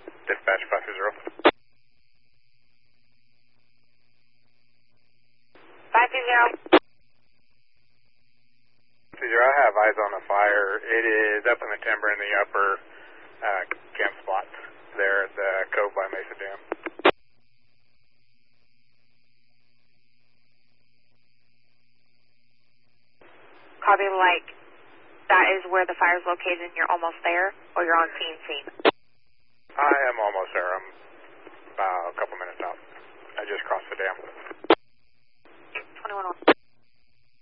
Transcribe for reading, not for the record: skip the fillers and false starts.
Dispatch 520. 520. I have eyes on the fire. It is up in the timber in the upper camp spots there at the cove by Mesa Dam. Copy, like, that is where the fire is located and you're almost there, or you're on scene? I am almost there. I'm about a couple minutes out. I just crossed the dam. 21 on.